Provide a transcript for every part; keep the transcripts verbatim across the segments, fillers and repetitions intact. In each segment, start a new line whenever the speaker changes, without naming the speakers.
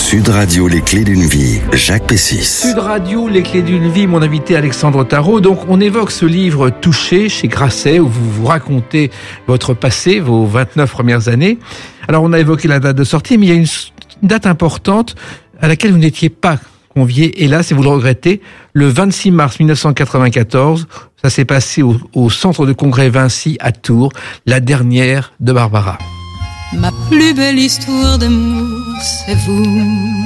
Sud Radio, les clés d'une vie, Jacques Pessis.
Sud Radio, les clés d'une vie, mon invité Alexandre Tarot. Donc, on évoque ce livre Touché chez Grasset, où vous vous racontez votre passé, vos vingt-neuf premières années. Alors, on a évoqué la date de sortie, mais il y a une date importante à laquelle vous n'étiez pas convié, hélas, et vous le regrettez. Le vingt-six mars mille neuf cent quatre-vingt-quatorze, ça s'est passé au, au centre de congrès Vinci à Tours, la dernière de Barbara.
Ma plus belle histoire d'amour, c'est vous.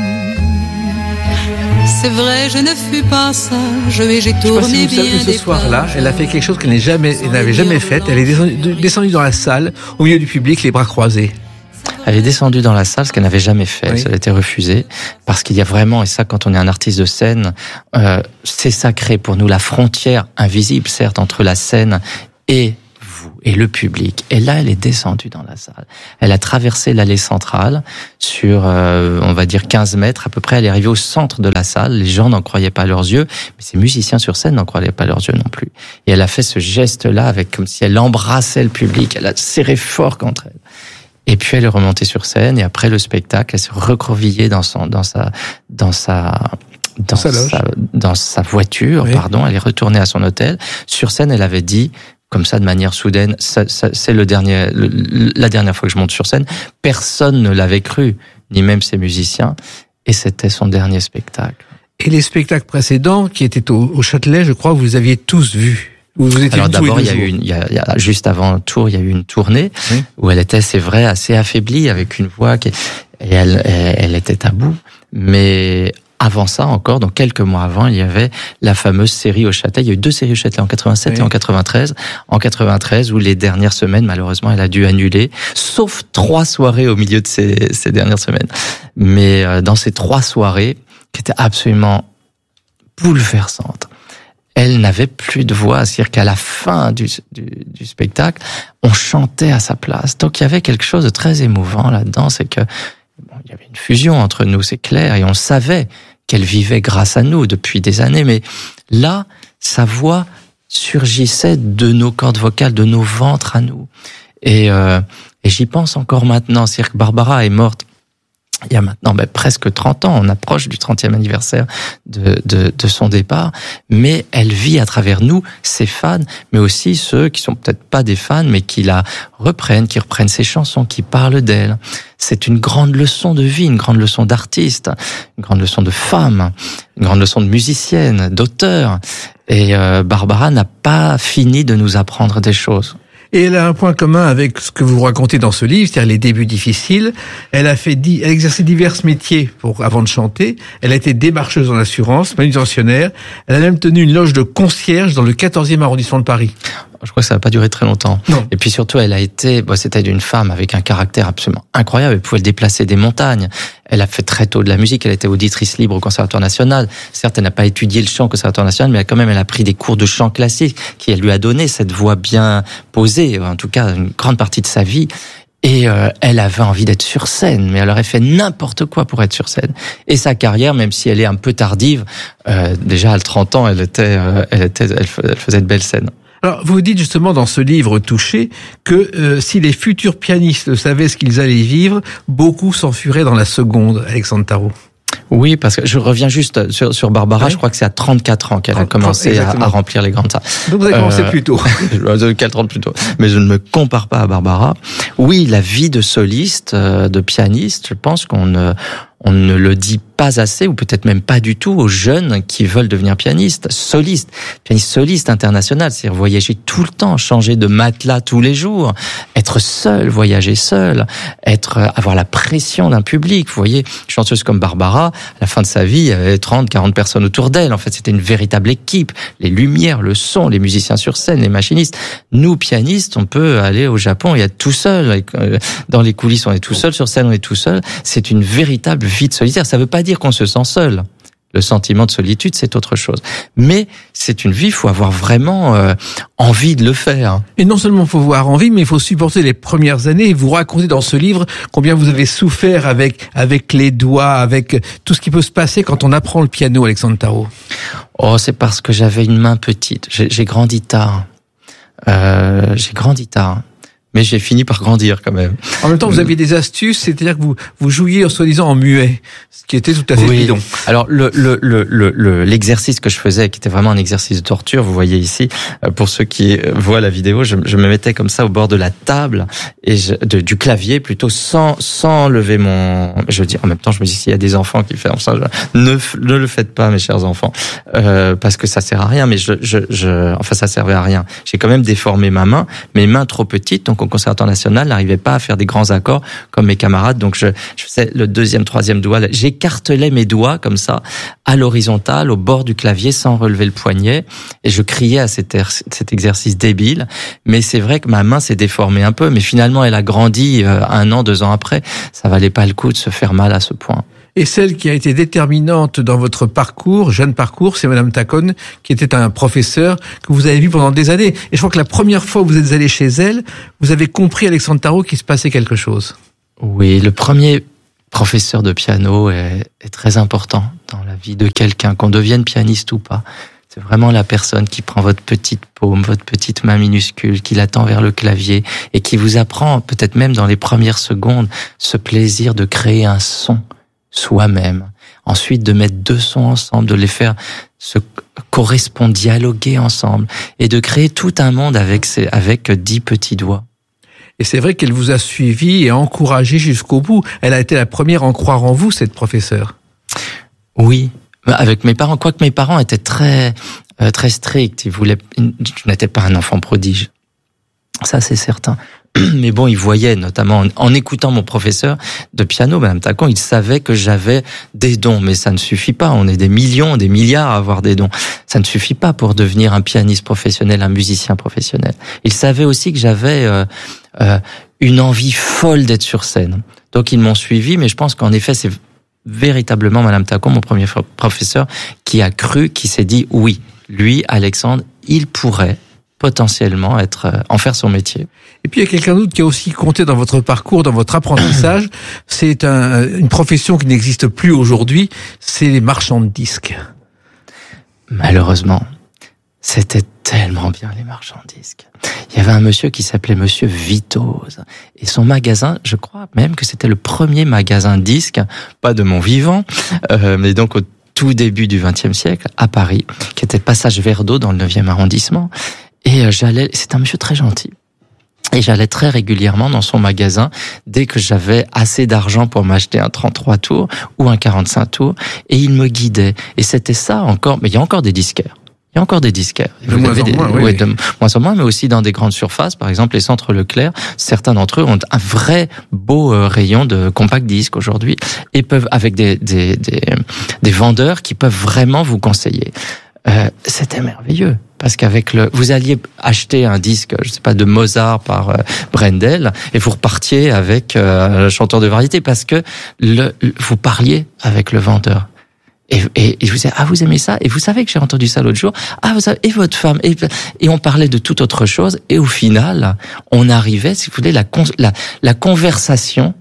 C'est vrai, je ne fus pas sage et j'ai tourné bien des pages. Je sais pas si vous savez que ce soir-là, elle a fait quelque chose qu'elle n'avait jamais, elle n'avait jamais fait. Elle est descendue, descendue dans la salle, au milieu du public, les bras croisés.
Elle est descendue dans la salle, ce qu'elle n'avait jamais fait. Oui. Ça a été refusé. Parce qu'il y a vraiment, et ça, quand on est un artiste de scène, euh, c'est sacré pour nous, la frontière invisible, certes, entre la scène et vous, et le public. Et là, elle est descendue dans la salle. Elle a traversé l'allée centrale sur, euh, on va dire, quinze mètres à peu près. Elle est arrivée au centre de la salle. Les gens n'en croyaient pas leurs yeux. Mais ces musiciens sur scène n'en croyaient pas leurs yeux non plus. Et elle a fait ce geste-là avec, comme si elle embrassait le public. Elle a serré fort contre elle. Et puis elle est remontée sur scène, et après le spectacle, elle s'est recroquevillée dans son, dans sa, dans sa, dans, dans sa, sa, dans sa voiture, oui. pardon. Elle est retournée à son hôtel. Sur scène, elle avait dit, comme ça, de manière soudaine, ça, ça, c'est le dernier, le, la dernière fois que je monte sur scène. Personne ne l'avait cru, ni même ses musiciens, et c'était son dernier spectacle.
Et les spectacles précédents, qui étaient au, au Châtelet, je crois, vous aviez tous vu. Vous
Alors d'abord, il y a eu une, il y a, il y a, juste avant Tours, il y a eu une tournée oui. où elle était, c'est vrai, assez affaiblie, avec une voix qui, et elle, elle, elle était à bout. Mais avant ça encore, donc quelques mois avant, il y avait la fameuse série au Châtelet. Il y a eu deux séries au Châtelet, en quatre-vingt-sept oui. et en quatre-vingt-treize. En quatre-vingt-treize, où les dernières semaines, malheureusement, elle a dû annuler, sauf trois soirées au milieu de ces, ces dernières semaines. Mais euh, dans ces trois soirées, qui étaient absolument bouleversantes, elle n'avait plus de voix, c'est-à-dire qu'à la fin du, du, du spectacle, on chantait à sa place. Donc il y avait quelque chose de très émouvant là-dedans, c'est que bon, il y avait une fusion entre nous, c'est clair, et on savait qu'elle vivait grâce à nous depuis des années, mais là, sa voix surgissait de nos cordes vocales, de nos ventres à nous. Et, euh, et j'y pense encore maintenant, c'est-à-dire que Barbara est morte il y a maintenant ben, presque trente ans, on approche du trentième anniversaire de, de, de son départ, mais elle vit à travers nous, ses fans, mais aussi ceux qui sont peut-être pas des fans, mais qui la reprennent, qui reprennent ses chansons, qui parlent d'elle. C'est une grande leçon de vie, une grande leçon d'artiste, une grande leçon de femme, une grande leçon de musicienne, d'auteur. Et euh, Barbara n'a pas fini de nous apprendre des choses.
Et elle a un point commun avec ce que vous racontez dans ce livre, c'est-à-dire les débuts difficiles. Elle a fait, elle a exercé divers métiers pour, avant de chanter. Elle a été démarcheuse en assurance, manutentionnaire. Elle a même tenu une loge de concierge dans le quatorzième arrondissement de Paris.
Je crois que ça n'a pas duré très longtemps.
Non.
Et puis surtout, elle a été, bon, c'était une femme avec un caractère absolument incroyable. Elle pouvait déplacer des montagnes. Elle a fait très tôt de la musique. Elle était auditrice libre au Conservatoire national. Certes, elle n'a pas étudié le chant au Conservatoire national, mais quand même, elle a pris des cours de chant classique qui elle lui a donné cette voix bien posée, en tout cas, une grande partie de sa vie. Et euh, elle avait envie d'être sur scène, mais elle aurait fait n'importe quoi pour être sur scène. Et sa carrière, même si elle est un peu tardive, euh, déjà à trente ans, elle était, euh, elle était, elle faisait de belles scènes.
Alors, vous dites justement dans ce livre Touché que euh, si les futurs pianistes savaient ce qu'ils allaient vivre, beaucoup s'enfuiraient dans la seconde, Alexandre Tarot.
Oui, parce que je reviens juste sur, sur Barbara, ouais. Je crois que c'est à trente-quatre ans qu'elle a commencé à, à remplir les grandes salles.
Donc vous avez commencé
euh,
plus tôt.
quatre ans plus tôt. Mais je ne me compare pas à Barbara. Oui, la vie de soliste, de pianiste, je pense qu'on ne, on ne le dit pas assez, ou peut-être même pas du tout, aux jeunes qui veulent devenir pianistes, solistes, pianiste soliste international, c'est-à-dire voyager tout le temps, changer de matelas tous les jours, être seul, voyager seul, être, avoir la pression d'un public. Vous voyez, une chanteuse comme Barbara, à la fin de sa vie, il y avait trente, quarante personnes autour d'elle. En fait, c'était une véritable équipe. Les lumières, le son, les musiciens sur scène, les machinistes. Nous, pianistes, on peut aller au Japon et être tout seul. Dans les coulisses, on est tout seul. Sur scène, on est tout seul. C'est une véritable vie de solitaire. Ça veut pas dire qu'on se sent seul. Le sentiment de solitude, c'est autre chose. Mais c'est une vie, il faut avoir vraiment euh, envie de le faire.
Et non seulement il faut avoir envie, mais il faut supporter les premières années. Et vous racontez dans ce livre combien vous avez souffert avec avec les doigts, avec tout ce qui peut se passer quand on apprend le piano, Alexandre Tarot.
Oh, c'est parce que j'avais une main petite. J'ai, j'ai grandi tard. Euh, j'ai grandi tard. Mais j'ai fini par grandir quand même.
En même temps, vous aviez des astuces, c'est-à-dire que vous vous jouiez en soi-disant en muet, ce qui était tout à fait
oui.
bidon.
Alors le le le le l'exercice que je faisais, qui était vraiment un exercice de torture, vous voyez ici, pour ceux qui voient la vidéo, je, je me mettais comme ça au bord de la table et je, de, du clavier plutôt sans sans lever mon. Je veux dire, en même temps, je me dis s'il y a des enfants qui font ça, je, ne ne le faites pas, mes chers enfants, euh, parce que ça sert à rien. Mais je je je enfin ça servait à rien. J'ai quand même déformé ma main, mes mains trop petites, donc au Conservatoire national, n'arrivais pas à faire des grands accords comme mes camarades. Donc je, je faisais le deuxième, troisième doigt. J'écartelais mes doigts comme ça, à l'horizontale, au bord du clavier, sans relever le poignet. Et je criais à cet, er, cet exercice débile. Mais c'est vrai que ma main s'est déformée un peu. Mais finalement, elle a grandi euh, un an, deux ans après. Ça valait pas le coup de se faire mal à ce point.
Et celle qui a été déterminante dans votre parcours, jeune parcours, c'est Madame Tacon, qui était un professeur que vous avez vu pendant des années. Et je crois que la première fois où vous êtes allé chez elle, vous avez compris, Alexandre Tarot, qu'il se passait quelque chose.
Oui, le premier professeur de piano est, est très important dans la vie de quelqu'un, qu'on devienne pianiste ou pas. C'est vraiment la personne qui prend votre petite paume, votre petite main minuscule, qui la tend vers le clavier et qui vous apprend, peut-être même dans les premières secondes, ce plaisir de créer un son soi-même, ensuite de mettre deux sons ensemble, de les faire se correspondre, dialoguer ensemble, et de créer tout un monde avec ces, avec dix petits doigts.
Et c'est vrai qu'elle vous a suivi et encouragé jusqu'au bout. Elle a été la première à en croire en vous, cette professeure.
Oui, avec mes parents, quoique mes parents étaient très euh, très stricts, ils voulaient, je n'étais pas un enfant prodige, ça c'est certain. Mais bon, il voyait, notamment en, en écoutant mon professeur de piano, Madame Tacon, il savait que j'avais des dons. Mais ça ne suffit pas. On est des millions, des milliards à avoir des dons. Ça ne suffit pas pour devenir un pianiste professionnel, un musicien professionnel. Il savait aussi que j'avais euh, euh, une envie folle d'être sur scène. Donc ils m'ont suivi, mais je pense qu'en effet, c'est véritablement Madame Tacon, mon premier professeur, qui a cru, qui s'est dit oui, lui, Alexandre, il pourrait potentiellement être, en faire son métier.
Et puis il y a quelqu'un d'autre qui a aussi compté dans votre parcours, dans votre apprentissage. C'est un, une profession qui n'existe plus aujourd'hui, c'est les marchands de disques.
Malheureusement, c'était tellement bien les marchands de disques. Il y avait un monsieur qui s'appelait Monsieur Vitoz. Et son magasin, je crois même que c'était le premier magasin de disques, pas de mon vivant, euh, mais donc au tout début du vingtième siècle, à Paris, qui était passage Verdot dans le neuvième arrondissement. Et j'allais, c'est un monsieur très gentil. Et j'allais très régulièrement dans son magasin dès que j'avais assez d'argent pour m'acheter un trente-trois tours ou un quarante-cinq tours. Et il me guidait. Et c'était ça encore, mais il y a encore des disquaires. Il y a encore des disquaires.
De moins en
des,
moins, oui.
ouais, de moins en moins, mais aussi dans des grandes surfaces. Par exemple, les centres Leclerc, certains d'entre eux ont un vrai beau euh, rayon de compact disques aujourd'hui et peuvent, avec des, des, des, des vendeurs qui peuvent vraiment vous conseiller. Euh, c'était merveilleux. Parce qu'avec le, vous alliez acheter un disque, je sais pas, de Mozart par euh, Brendel, et vous repartiez avec euh, un chanteur de variété, parce que le, vous parliez avec le vendeur. Et, et, et je vous disais, ah, vous aimez ça? Et vous savez que j'ai entendu ça l'autre jour. Ah, vous savez, et votre femme? Et, et on parlait de toute autre chose. Et au final, on arrivait, si vous voulez, la, la, la conversation,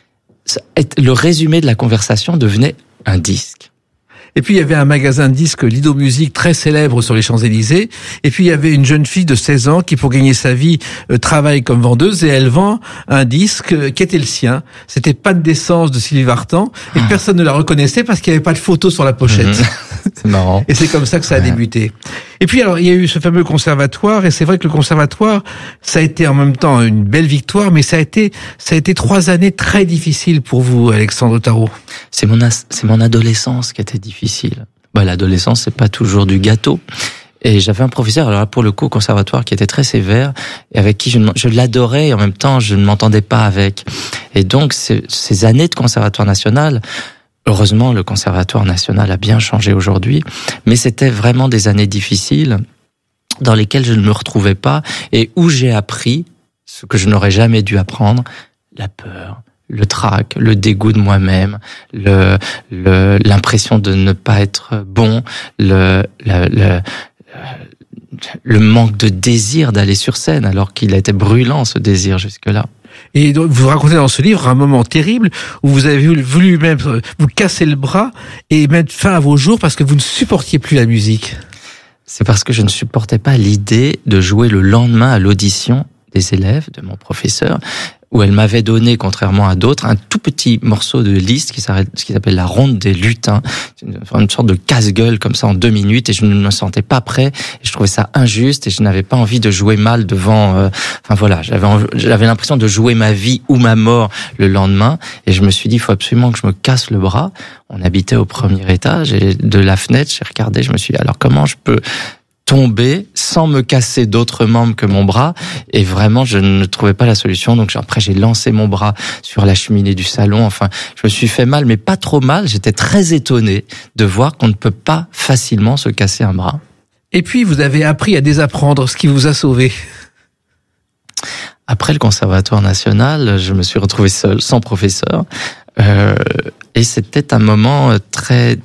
le résumé de la conversation devenait un disque.
Et puis il y avait un magasin de disques Lido Musique très célèbre sur les Champs-Élysées. Et puis il y avait une jeune fille de seize ans qui, pour gagner sa vie, euh, travaille comme vendeuse et elle vend un disque euh, qui était le sien. C'était Pas de décence de Sylvie Vartan et ah. personne ne la reconnaissait parce qu'il n'y avait pas de photo sur la pochette.
Mmh. C'est marrant.
Et c'est comme ça que ça a ouais. débuté. Et puis alors il y a eu ce fameux conservatoire et c'est vrai que le conservatoire, ça a été en même temps une belle victoire, mais ça a été ça a été trois années très difficiles pour vous, Alexandre Tarot.
C'est mon as, c'est mon adolescence qui était difficile. Bah, l'adolescence, c'est pas toujours du gâteau. Et j'avais un professeur, alors là, pour le coup, au conservatoire, qui était très sévère, et avec qui je, je l'adorais, et en même temps, je ne m'entendais pas avec. Et donc, ces, ces années de conservatoire national, heureusement, le conservatoire national a bien changé aujourd'hui, mais c'était vraiment des années difficiles, dans lesquelles je ne me retrouvais pas, et où j'ai appris ce que je n'aurais jamais dû apprendre, la peur, le trac, le dégoût de moi-même, le, le, l'impression de ne pas être bon, le, le, le, le manque de désir d'aller sur scène, alors qu'il était brûlant, ce désir, jusque-là.
Et donc, vous racontez dans ce livre un moment terrible où vous avez voulu même vous casser le bras et mettre fin à vos jours parce que vous ne supportiez plus la musique.
C'est parce que je ne supportais pas l'idée de jouer le lendemain à l'audition des élèves, de mon professeur, où elle m'avait donné, contrairement à d'autres, un tout petit morceau de Liszt qui s'appelle la Ronde des lutins, une sorte de casse-gueule comme ça en deux minutes, et je ne me sentais pas prêt, et je trouvais ça injuste, et je n'avais pas envie de jouer mal devant, euh, enfin voilà, j'avais j'avais l'impression de jouer ma vie ou ma mort le lendemain, et je me suis dit, il faut absolument que je me casse le bras. On habitait au premier étage, et de la fenêtre, j'ai regardé, je me suis dit, alors comment je peux tomber sans me casser d'autres membres que mon bras, et vraiment je ne trouvais pas la solution. Donc après j'ai lancé mon bras sur la cheminée du salon. Enfin, je me suis fait mal, mais pas trop mal. J'étais très étonné de voir qu'on ne peut pas facilement se casser un bras.
Et puis vous avez appris à désapprendre, ce qui vous a sauvé.
Après le Conservatoire national, je me suis retrouvé seul, sans professeur, euh, et c'était un moment très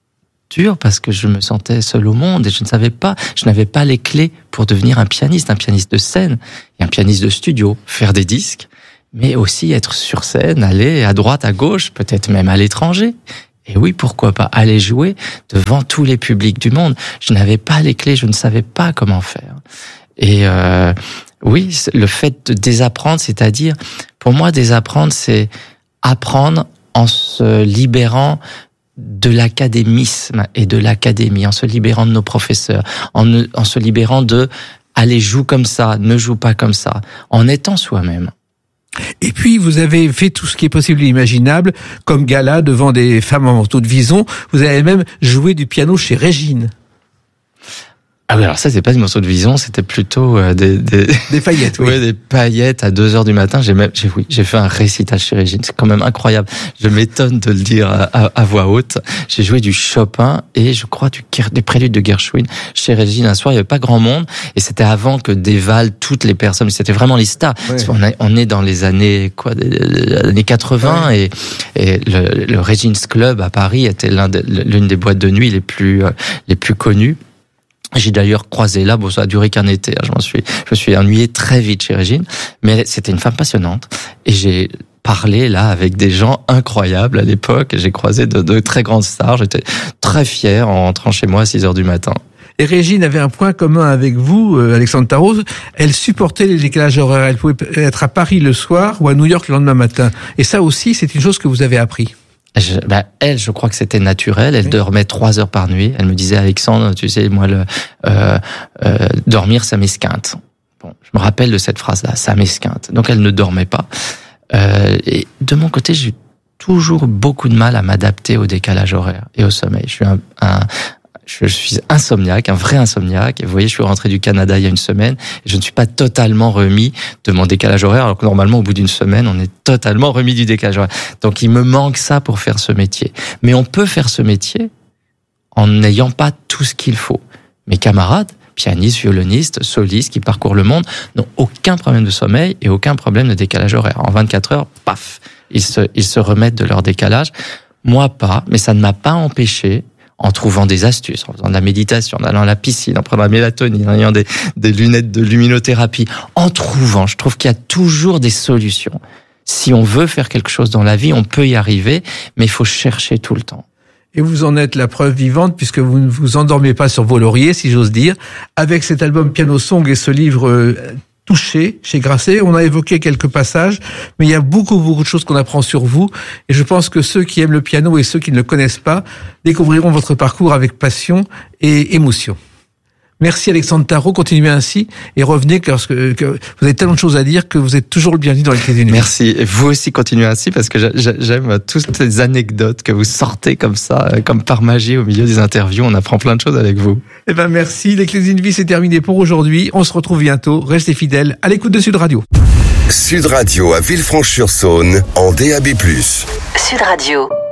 dur parce que je me sentais seul au monde et je ne savais pas, je n'avais pas les clés pour devenir un pianiste, un pianiste de scène et un pianiste de studio, faire des disques, mais aussi être sur scène, aller à droite, à gauche, peut-être même à l'étranger. Et oui, pourquoi pas aller jouer devant tous les publics du monde. Je n'avais pas les clés, je ne savais pas comment faire. Et euh, oui, le fait de désapprendre, c'est-à-dire, pour moi, désapprendre, c'est apprendre en se libérant de l'académisme et de l'académie, en se libérant de nos professeurs, en, ne, en se libérant de « allez, joue comme ça, ne joue pas comme ça », en étant soi-même.
Et puis, vous avez fait tout ce qui est possible et imaginable, comme gala devant des femmes en manteau de vison. Vous avez même joué du piano chez Régine.
Ah oui, alors ça, c'est pas des morceaux de vison, c'était plutôt euh, des, des...
Des paillettes, oui.
Ouais, des paillettes à deux heures du matin. J'ai même, j'ai, oui, j'ai fait un récital chez Régine. C'est quand même incroyable. Je m'étonne de le dire à, à, à voix haute. J'ai joué du Chopin et je crois du, des préludes de Gershwin chez Régine un soir. Il y avait pas grand monde et c'était avant que dévalent toutes les personnes. C'était vraiment les stars. Ouais. On, a, on est dans les années, quoi, les années quatre-vingts ouais. et, et le, le Regine's Club à Paris était l'un de, l'une des boîtes de nuit les plus, les plus connues. J'ai d'ailleurs croisé là, bon, ça a duré qu'un été, je m'en suis, je me suis ennuyé très vite chez Régine, mais c'était une femme passionnante, et j'ai parlé là avec des gens incroyables à l'époque, j'ai croisé de, de très grandes stars, j'étais très fier en rentrant chez moi à six heures du matin.
Et Régine avait un point commun avec vous, Alexandre Tarot, elle supportait les décalages horaires, elle pouvait être à Paris le soir ou à New York le lendemain matin, et ça aussi c'est une chose que vous avez appris.
Je, bah, elle, je crois que c'était naturel. Elle oui. dormait trois heures par nuit. Elle me disait, Alexandre, tu sais, moi, le euh, euh, dormir, ça m'esquinte. Bon, je me rappelle de cette phrase-là, ça m'esquinte. Donc, elle ne dormait pas. Euh, et de mon côté, j'ai toujours beaucoup de mal à m'adapter au décalage horaire et au sommeil. Je suis un, un je suis insomniaque, un vrai insomniaque. Et vous voyez, je suis rentré du Canada il y a une semaine et je ne suis pas totalement remis de mon décalage horaire, alors que normalement, au bout d'une semaine, on est totalement remis du décalage horaire. Donc, il me manque ça pour faire ce métier. Mais on peut faire ce métier en n'ayant pas tout ce qu'il faut. Mes camarades, pianistes, violonistes, solistes qui parcourent le monde, n'ont aucun problème de sommeil et aucun problème de décalage horaire. En vingt-quatre heures, paf, ils se, ils se remettent de leur décalage. Moi, pas, mais ça ne m'a pas empêché, en trouvant des astuces, en faisant de la méditation, en allant à la piscine, en prenant la mélatonine, en ayant des, des lunettes de luminothérapie, en trouvant, je trouve qu'il y a toujours des solutions. Si on veut faire quelque chose dans la vie, on peut y arriver, mais il faut chercher tout le temps.
Et vous en êtes la preuve vivante, puisque vous ne vous endormez pas sur vos lauriers, si j'ose dire, avec cet album Piano Song et ce livre euh, Touché chez Grasset. On a évoqué quelques passages, mais il y a beaucoup, beaucoup de choses qu'on apprend sur vous. Et je pense que ceux qui aiment le piano et ceux qui ne le connaissent pas découvriront votre parcours avec passion et émotion. Merci Alexandre Tarot, continuez ainsi et revenez parce que, que vous avez tellement de choses à dire que vous êtes toujours le bienvenu dans les Clés d'une Vie.
Merci. Et vous aussi continuez ainsi parce que j'aime toutes ces anecdotes que vous sortez comme ça, comme par magie au milieu des interviews. On apprend plein de choses avec vous.
Eh ben merci. Les Clés d'une Vie, c'est terminé pour aujourd'hui. On se retrouve bientôt. Restez fidèles à l'écoute de Sud Radio.
Sud Radio à Villefranche-sur-Saône en D A B plus.
Sud Radio.